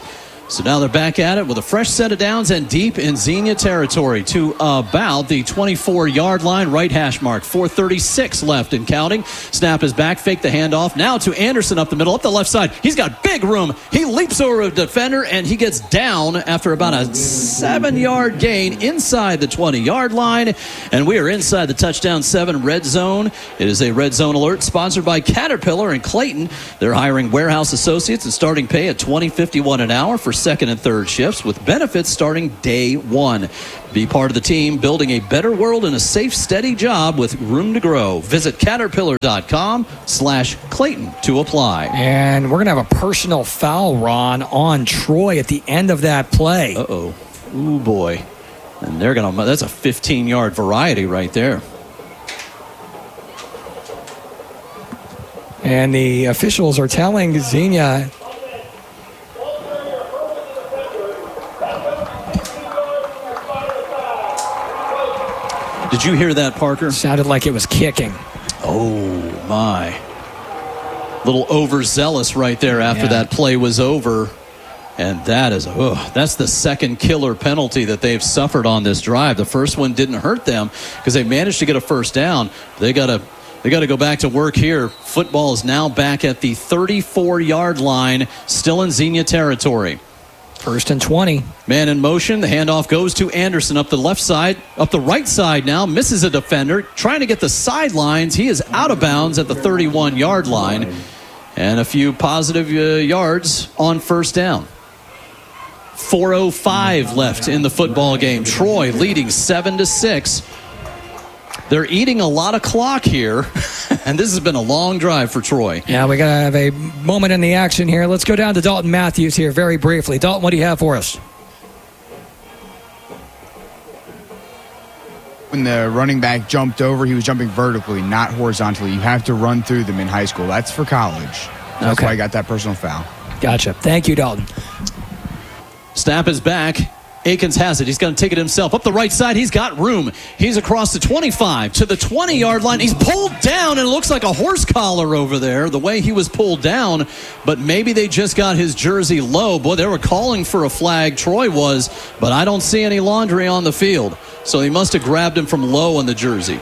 So now they're back at it with a fresh set of downs and deep in Xenia territory to about the twenty-four-yard line, right hash mark. four thirty-six left and counting. Snap is back, fake the handoff. Now to Anderson up the middle, up the left side. He's got big room. He leaps over a defender, and he gets down after about a seven-yard gain inside the twenty-yard line. And we are inside the touchdown seven red zone. It is a red zone alert sponsored by Caterpillar and Clayton. They're hiring warehouse associates and starting pay at twenty fifty-one an hour for second and third shifts with benefits starting day one. Be part of the team building a better world and a safe, steady job with room to grow. Visit caterpillar.com slash Clayton to apply. And we're going to have a personal foul, Ron, on Troy at the end of that play. Uh-oh. Ooh, boy. And they're going to, that's a fifteen-yard variety right there. And the officials are telling Xenia Did you hear that, Parker? Sounded like it was kicking. Oh, my. Little overzealous right there after Yeah. that play was over. And that is, oh, that's the second killer penalty that they've suffered on this drive. The first one didn't hurt them because they managed to get a first down. They got to they got to go back to work here. Football is now back at the thirty-four-yard line, still in Xenia territory. First and twenty. Man in motion. The handoff goes to Anderson up the left side. Up the right side now. Misses a defender. Trying to get the sidelines. He is out of bounds at the thirty-one-yard line. And a few positive uh, yards on first down. four oh five left in the football game. Troy leading seven to six. they're eating a lot of clock here, and this has been a long drive for Troy. Yeah, we got to have a moment in the action here. Let's go down to Dalton Matthews here very briefly. Dalton, what do you have for us? When the running back jumped over, he was jumping vertically, not horizontally. You have to run through them in high school. That's for college. That's Okay. why I got that personal foul. Gotcha. Thank you, Dalton. Snap is back. Akins has it. He's going to take it himself. Up the right side, he's got room. He's across the twenty-five to the twenty-yard line. He's pulled down, and it looks like a horse collar over there, the way he was pulled down. But maybe they just got his jersey low. Boy, they were calling for a flag. Troy was, but I don't see any laundry on the field. So he must have grabbed him from low on the jersey.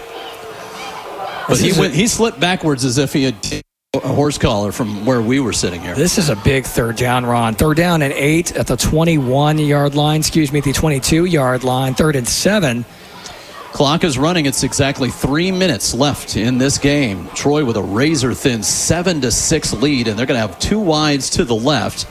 But he went, he slipped backwards as if he had a horse collar from where we were sitting here. This is a big third down, Ron. Third down and eight at the twenty-one-yard line. Excuse me, the twenty-two-yard line. Third and seven. Clock is running. It's exactly three minutes left in this game. Troy with a razor-thin seven to six lead, and they're going to have two wides to the left.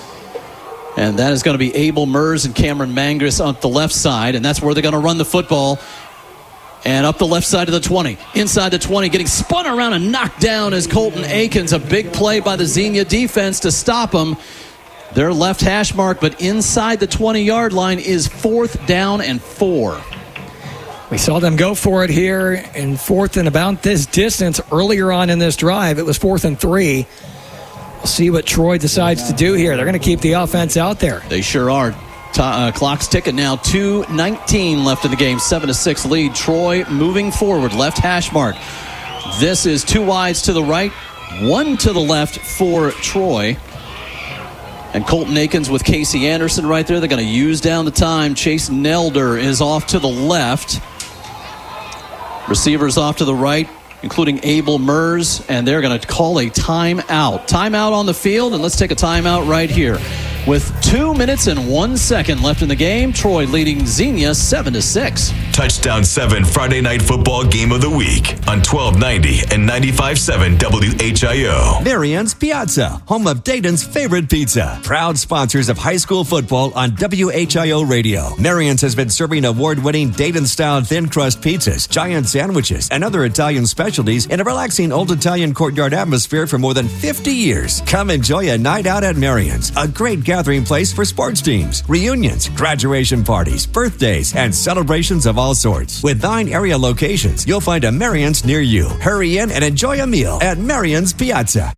And that is going to be Abel Mers and Cameron Mangus on the left side, and that's where they're going to run the football. And up the left side of the twenty. Inside the twenty, getting spun around and knocked down is Colton Akins. A big play by the Xenia defense to stop him. Their left hash mark, but inside the twenty-yard line is fourth down and four. We saw them go for it here in fourth and about this distance earlier on in this drive. It was fourth and three. We'll see what Troy decides to do here. They're going to keep the offense out there. They sure are. Uh, clock's ticking now. two nineteen left in the game. seven to six lead. Troy moving forward. Left hash mark. This is two wides to the right, one to the left for Troy. And Colton Akins with Casey Anderson right there. They're going to use down the time. Chase Nelder is off to the left. Receivers off to the right, including Abel Mers. And they're going to call a timeout. Timeout on the field, and let's take a timeout right here. With two minutes and one second left in the game, Troy leading Xenia seven to six. Touchdown seven Friday Night Football Game of the Week on twelve ninety and ninety-five point seven W H I O. Marian's Piazza, home of Dayton's favorite pizza. Proud sponsors of high school football on W H I O Radio. Marian's has been serving award-winning Dayton-style thin crust pizzas, giant sandwiches, and other Italian specialties in a relaxing old Italian courtyard atmosphere for more than fifty years. Come enjoy a night out at Marian's, a great gathering place for sports teams, reunions, graduation parties, birthdays, and celebrations of all sorts. With nine area locations, you'll find a Marian's near you. Hurry in and enjoy a meal at Marian's Piazza.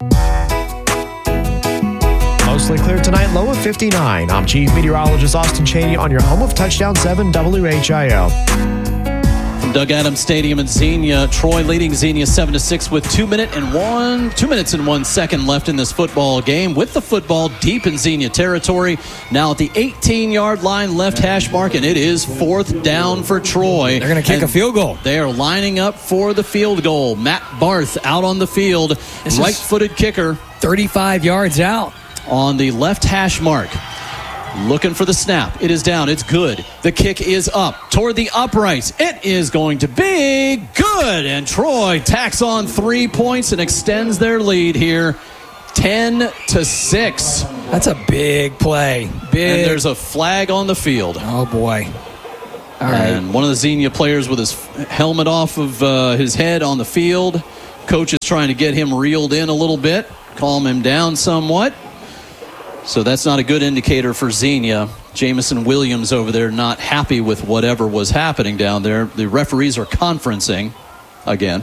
Mostly clear tonight, low of fifty-nine. I'm Chief Meteorologist Austin Cheney on your home of Touchdown seven W H I O. From Doug Adams Stadium in Xenia, Troy leading Xenia seven to six with two minute and one two minutes and one second left in this football game. With the football deep in Xenia territory, now at the eighteen-yard line, left hash mark, and it is fourth down for Troy. They're going to kick and a field goal. They are lining up for the field goal. Matt Barth out on the field, right-footed kicker, thirty-five yards out on the left hash mark. Looking for the snap. It is down. It's good. The kick is up toward the uprights. It is going to be good. And Troy tacks on three points and extends their lead here. ten to six. That's a big play. Big. And there's a flag on the field. Oh, boy. All right. And one of the Xenia players with his helmet off of uh, his head on the field. Coach is trying to get him reeled in a little bit, calm him down somewhat. So that's not a good indicator for Xenia. Jamison Williams over there not happy with whatever was happening down there. The referees are conferencing again.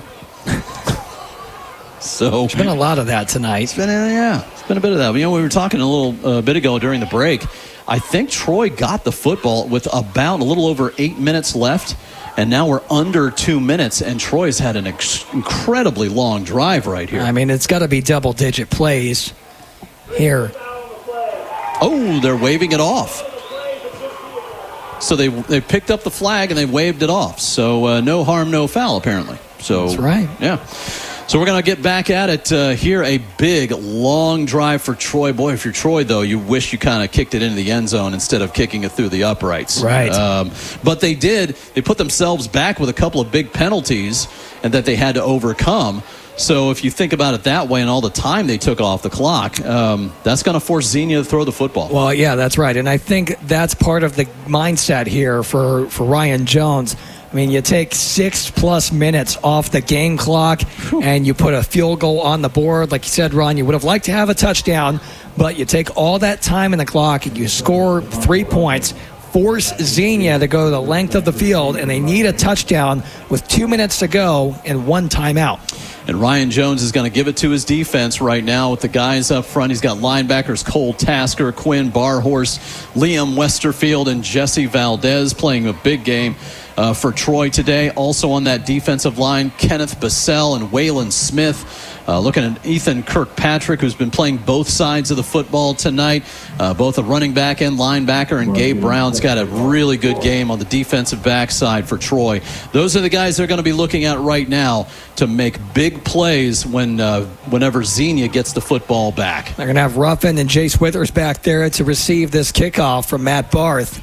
So there's been a lot of that tonight. It's been, uh, yeah, it's been a bit of that. You know, we were talking a little uh, bit ago during the break. I think Troy got the football with about a little over eight minutes left, and now we're under two minutes, and Troy's had an ex- incredibly long drive right here. I mean, it's got to be double-digit plays here. Oh, they're waving it off. So they they picked up the flag and they waved it off. So uh, no harm, no foul, apparently. So that's right. Yeah. So we're going to get back at it uh, here. A big, long drive for Troy. Boy, if you're Troy, though, you wish you kind of kicked it into the end zone instead of kicking it through the uprights. Right. Um, but they did. They put themselves back with a couple of big penalties and that they had to overcome. So if you think about it that way and all the time they took off the clock, um, that's going to force Xenia to throw the football. Well, yeah, that's right. And I think that's part of the mindset here for, for Ryan Jones. I mean, you take six plus minutes off the game clock and you put a field goal on the board. Like you said, Ron, you would have liked to have a touchdown, but you take all that time in the clock and you score three points, force Xenia to go the length of the field, and they need a touchdown with two minutes to go and one timeout. And Ryan Jones is going to give it to his defense right now with the guys up front. He's got linebackers Cole Tasker, Quinn Barhorse, Liam Westerfield, and Jesse Valdez playing a big game uh, for Troy today. Also on that defensive line, Kenneth Bassell and Waylon Smith. Uh, looking at Ethan Kirkpatrick, who's been playing both sides of the football tonight, uh, both a running back and linebacker, and Gabe Brown's got a really good game on the defensive backside for Troy. Those are the guys they're going to be looking at right now to make big plays when uh, whenever Xenia gets the football back. They're going to have Ruffin and Jace Withers back there to receive this kickoff from Matt Barth.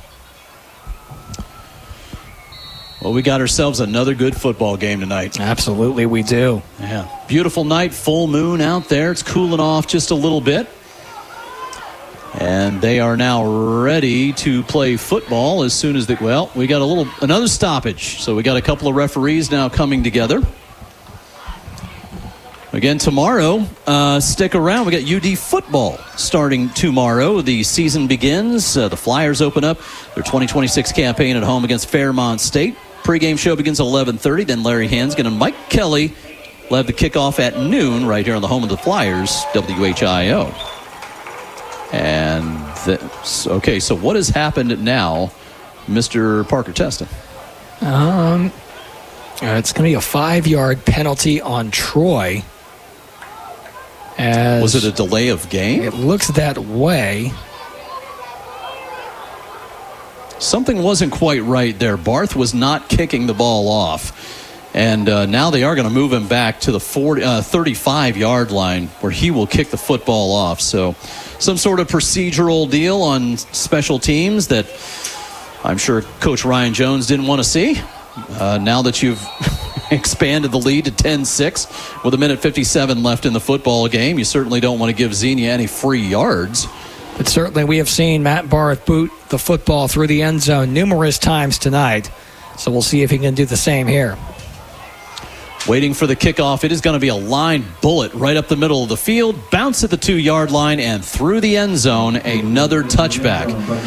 Well, we got ourselves another good football game tonight. Absolutely, we do. Yeah. Beautiful night, full moon out there. It's cooling off just a little bit. And they are now ready to play football as soon as they, well, we got a little, another stoppage. So we got a couple of referees now coming together. Again, tomorrow, uh, stick around. We got U D football starting tomorrow. The season begins. Uh, the Flyers open up their twenty twenty-six campaign at home against Fairmont State. Pre-game show begins at eleven thirty. Then Larry Hansgen and Mike Kelly will have the kickoff at noon right here on the home of the Flyers, W H I O. And, the, okay, so what has happened now, Mister Parker Teston? Um, it's going to be a five-yard penalty on Troy. As was it a delay of game? It looks that way. Something wasn't quite right there. Barth was not kicking the ball off. And uh, now they are going to move him back to the forty, uh, thirty-five-yard line where he will kick the football off. So some sort of procedural deal on special teams that I'm sure Coach Ryan Jones didn't want to see. Uh, now that you've expanded the lead to ten six with a minute fifty-seven left in the football game, you certainly don't want to give Xenia any free yards. But certainly we have seen Matt Barth boot the football through the end zone numerous times tonight. So we'll see if he can do the same here. Waiting for the kickoff. It is going to be a line bullet right up the middle of the field, bounce at the two-yard line, and through the end zone, another touchback.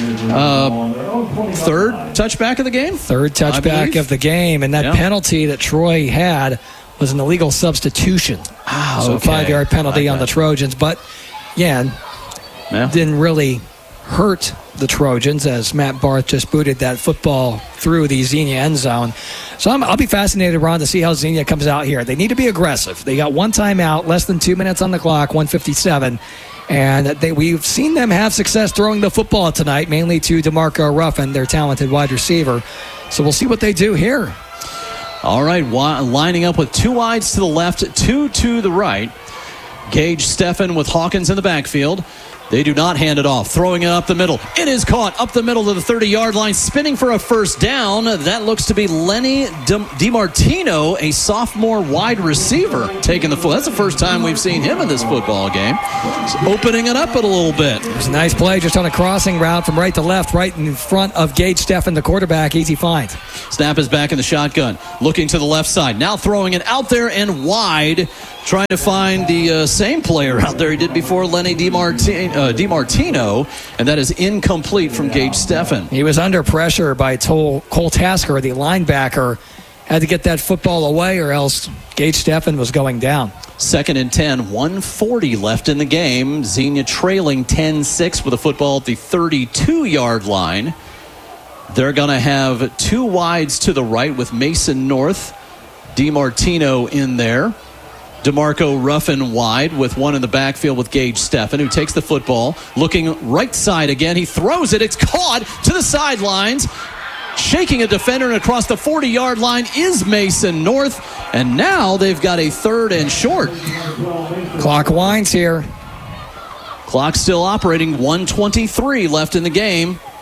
Uh, third touchback of the game? Third touchback of the game, and that yeah. penalty that Troy had was an illegal substitution. Oh, so okay. a five-yard penalty on the Trojans. But, yeah, yeah, didn't really hurt the Trojans as Matt Barth just booted that football through the Xenia end zone. So I'm, I'll be fascinated, Ron, to see how Xenia comes out here. They need to be aggressive. They got one timeout, less than two minutes on the clock, one fifty-seven. And they, we've seen them have success throwing the football tonight, mainly to DeMarco Ruffin, their talented wide receiver. So we'll see what they do here. All right, wi- lining up with two wides to the left, two to the right. Gage Steffen with Hawkins in the backfield. They do not hand it off. Throwing it up the middle. It is caught up the middle to the thirty-yard line. Spinning for a first down. That looks to be Lenny DiMartino, a sophomore wide receiver, taking the foot. That's the first time we've seen him in this football game. He's opening it up a little bit. It was a nice play just on a crossing route from right to left, right in front of Gage Steffen, the quarterback. Easy find. Snap is back in the shotgun. Looking to the left side. Now throwing it out there and wide. Trying to find the uh, same player out there he did before, Lenny DiMartino, uh, DiMartino, and that is incomplete from Gage Steffen. He was under pressure by Tol- Cole Tasker, the linebacker. Had to get that football away or else Gage Steffen was going down. Second and ten, one forty left in the game. Xenia trailing ten six with a football at the thirty-two-yard line. They're going to have two wides to the right with Mason North, DiMartino in there. DeMarco Ruffin wide with one in the backfield with Gage Steffen, who takes the football. Looking right side again. He throws it. It's caught to the sidelines. Shaking a defender and across the forty-yard line is Mason North. And now they've got a third and short. Clock winds here. Clock still operating. one twenty-three left in the game.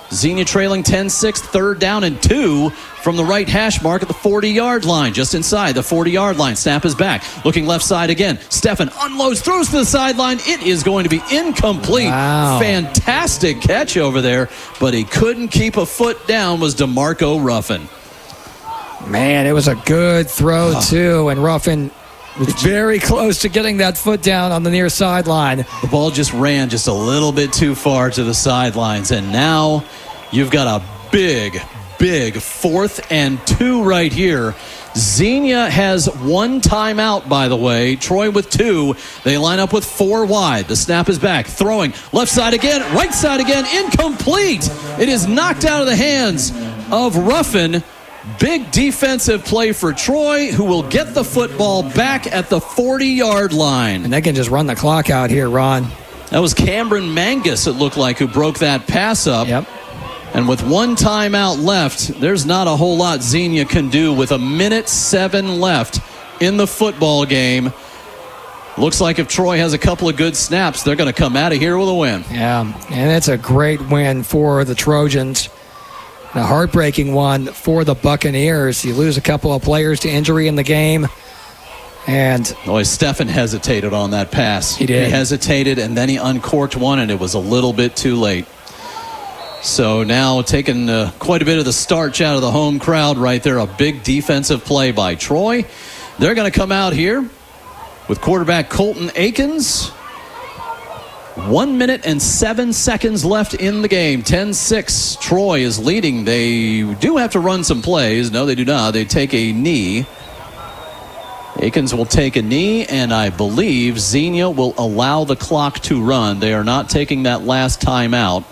Xenia trailing ten six, third down and two from the right hash mark at the forty-yard line, just inside the forty-yard line. Snap is back, looking left side again. Steffen unloads, throws to the sideline. It is going to be incomplete. Wow. Fantastic catch over there, but he couldn't keep a foot down, was DeMarco Ruffin. Man, it was a good throw, Oh. too, and Ruffin was very close to getting that foot down on the near sideline. The ball just ran just a little bit too far to the sidelines, and now you've got a big, big fourth and two right here. Xenia has one timeout, by the way. Troy with two. They line up with four wide. The snap is back. Throwing left side again, right side again. Incomplete. It is knocked out of the hands of Ruffin. Big defensive play for Troy, who will get the football back at the forty-yard line. And they can just run the clock out here, Ron. That was Cameron Mangus, it looked like, who broke that pass up. Yep. And with one timeout left, there's not a whole lot Xenia can do with a minute seven left in the football game. Looks like if Troy has a couple of good snaps, they're going to come out of here with a win. Yeah, and it's a great win for the Trojans. And a heartbreaking one for the Buccaneers. You lose a couple of players to injury in the game. And Boy, Steffen hesitated on that pass. He did. He hesitated, and then he uncorked one, and it was a little bit too late. So now taking uh, quite a bit of the starch out of the home crowd right there. A big defensive play by Troy. They're going to come out here with quarterback Colton Akins. One minute and seven seconds left in the game. ten six. Troy is leading. They do have to run some plays. No, they do not. They take a knee. Akins will take a knee, and I believe Xenia will allow the clock to run. They are not taking that last timeout.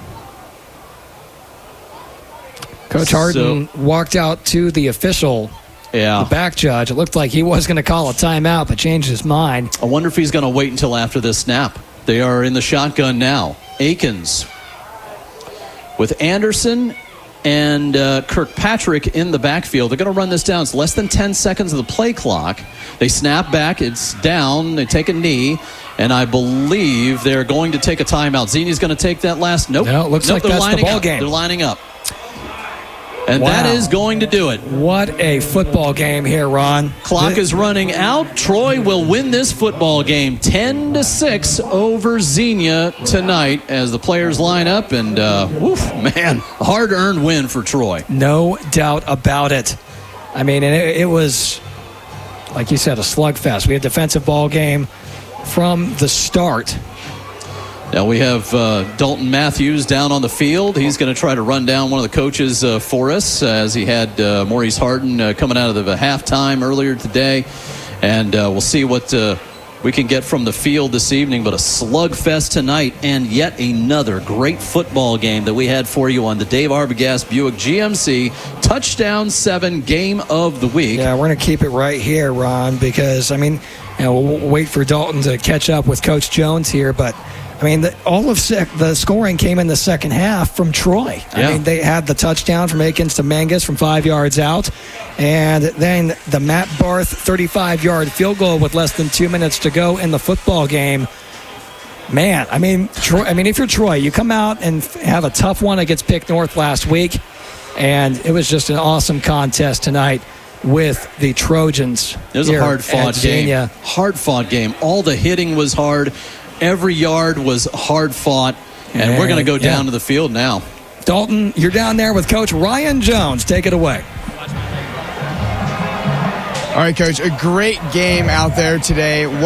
Coach Harden so, walked out to the official, yeah. the back judge. It looked like he was going to call a timeout, but changed his mind. I wonder if he's going to wait until after this snap. They are in the shotgun now. Akins with Anderson and uh, Kirkpatrick in the backfield. They're going to run this down. It's less than ten seconds of the play clock. They snap back. It's down. They take a knee. And I believe they're going to take a timeout. Zini's going to take that last. Nope. No, it looks nope, like that's the ball up. game. They're lining up. And wow. that is going to do it. What a football game here, Ron. Clock is running out. Troy will win this football game ten to six over Xenia tonight as the players line up. And, uh, woof, man, hard-earned win for Troy. No doubt about it. I mean, and it, it was, like you said, a slugfest. We had a defensive ball game from the start. Now we have uh, Dalton Matthews down on the field. He's going to try to run down one of the coaches uh, for us, as he had uh, Maurice Harden uh, coming out of the halftime earlier today. And uh, we'll see what uh, we can get from the field this evening. But a slugfest tonight, and yet another great football game that we had for you on the Dave Arbogast Buick G M C Touchdown seven Game of the Week. Yeah, we're going to keep it right here, Ron, because, I mean, you know, we'll wait for Dalton to catch up with Coach Jones here, but I mean, the, all of sec, the scoring came in the second half from Troy. Yeah. I mean, they had the touchdown from Akins to Mangus from five yards out, and then the Matt Barth thirty-five-yard field goal with less than two minutes to go in the football game. Man, I mean, Troy, I mean, if you're Troy, you come out and have a tough one against Pick North last week, and it was just an awesome contest tonight with the Trojans. It was a hard-fought game. Hard-fought game. All the hitting was hard. Every yard was hard fought, and, and we're going to go down yeah. to the field now. Dalton, you're down there with Coach Ryan Jones. Take it away. All right, Coach, a great game out there today. What